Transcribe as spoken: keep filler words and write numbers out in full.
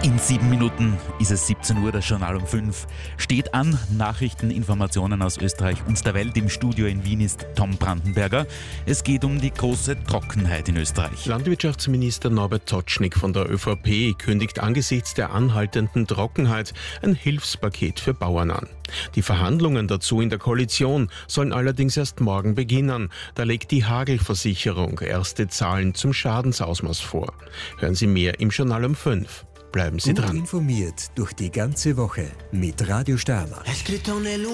In sieben Minuten ist es siebzehn Uhr, das Journal um fünf steht an. Nachrichten, Informationen aus Österreich und der Welt. Im Studio in Wien ist Tom Brandenberger. Es geht um die große Trockenheit in Österreich. Landwirtschaftsminister Norbert Totschnig von der ÖVP kündigt angesichts der anhaltenden Trockenheit ein Hilfspaket für Bauern an. Die Verhandlungen dazu in der Koalition sollen allerdings erst morgen beginnen. Da legt die Hagelversicherung erste Zahlen zum Schadensausmaß vor. Hören Sie mehr im Journal um fünf. Bleiben Sie Gut dran. informiert durch die ganze Woche mit Radio Steiermark.